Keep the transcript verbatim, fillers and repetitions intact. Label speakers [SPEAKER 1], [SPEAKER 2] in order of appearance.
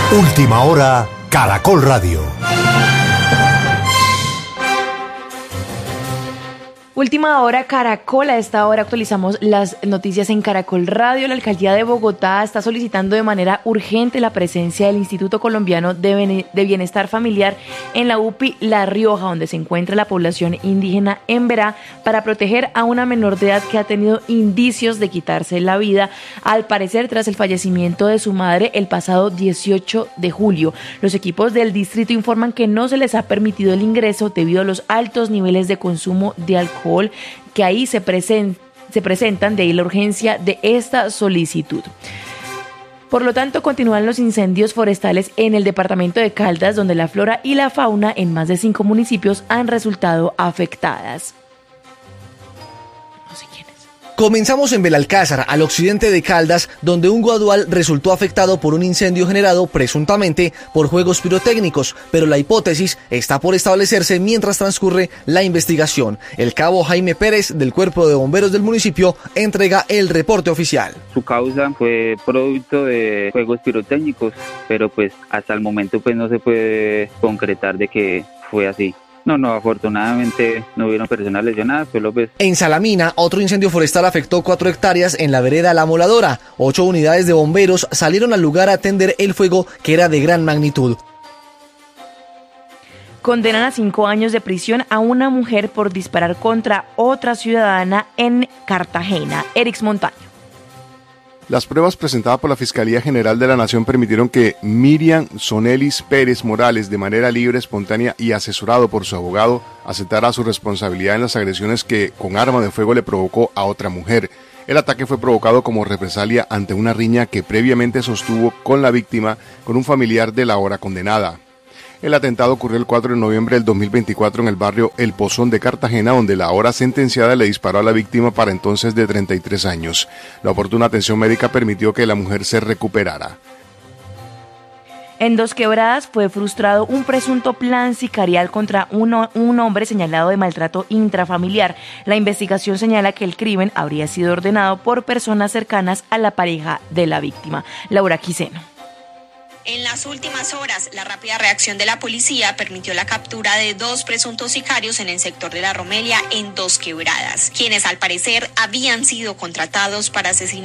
[SPEAKER 1] Última hora, Caracol Radio.
[SPEAKER 2] Última hora, Caracol. A esta hora actualizamos las noticias en Caracol Radio. La Alcaldía de Bogotá está solicitando de manera urgente la presencia del Instituto Colombiano de Bienestar Familiar en la U P I La Rioja, donde se encuentra la población indígena Emberá, para proteger a una menor de edad que ha tenido indicios de quitarse la vida, al parecer tras el fallecimiento de su madre el pasado dieciocho de julio. Los equipos del distrito informan que no se les ha permitido el ingreso debido a los altos niveles de consumo de alcohol que ahí se, presen- se presentan, de ahí la urgencia de esta solicitud. Por lo tanto, continúan los incendios forestales en el departamento de Caldas, donde la flora y la fauna en más de cinco municipios han resultado afectadas.
[SPEAKER 3] Comenzamos en Belalcázar, al occidente de Caldas, donde un guadual resultó afectado por un incendio generado presuntamente por juegos pirotécnicos, pero la hipótesis está por establecerse mientras transcurre la investigación. El cabo Jaime Pérez, del Cuerpo de Bomberos del municipio, entrega el reporte oficial.
[SPEAKER 4] Su causa fue producto de juegos pirotécnicos, pero pues hasta el momento pues no se puede concretar de que fue así. No, no, afortunadamente no hubieron personas lesionadas, solo pues...
[SPEAKER 3] En Salamina, otro incendio forestal afectó cuatro hectáreas en la vereda La Moladora. Ocho unidades de bomberos salieron al lugar a atender el fuego, que era de gran magnitud.
[SPEAKER 2] Condenan a cinco años de prisión a una mujer por disparar contra otra ciudadana en Cartagena. Erix Montaño.
[SPEAKER 5] Las pruebas presentadas por la Fiscalía General de la Nación permitieron que Miriam Sonelis Pérez Morales, de manera libre, espontánea y asesorado por su abogado, aceptara su responsabilidad en las agresiones que con arma de fuego le provocó a otra mujer. El ataque fue provocado como represalia ante una riña que previamente sostuvo con la víctima con un familiar de la ahora condenada. El atentado ocurrió el cuatro de noviembre del dos mil veinticuatro en el barrio El Pozón de Cartagena, donde la ahora sentenciada le disparó a la víctima, para entonces de treinta y tres años. La oportuna atención médica permitió que la mujer se recuperara.
[SPEAKER 2] En Dos Quebradas fue frustrado un presunto plan sicarial contra uno, un hombre señalado de maltrato intrafamiliar. La investigación señala que el crimen habría sido ordenado por personas cercanas a la pareja de la víctima. Laura Quiseno.
[SPEAKER 6] En las últimas horas, la rápida reacción de la policía permitió la captura de dos presuntos sicarios en el sector de La Romelia, en Dos Quebradas, quienes al parecer habían sido contratados para asesinar